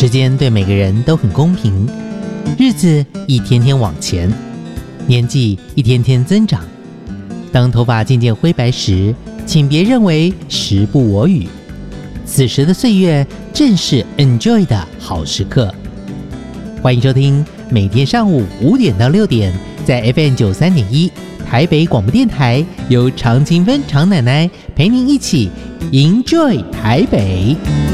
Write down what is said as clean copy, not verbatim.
时间对每个人都很公平，日子一天天往前，年纪一天天增长。当头发渐渐灰白时，请别认为时不我与，此时的岁月正是 enjoy 的好时刻。欢迎收听每天上午5点到6点，在 FM93.1台北广播电台，由常青芬常奶奶陪您一起 enjoy 台北。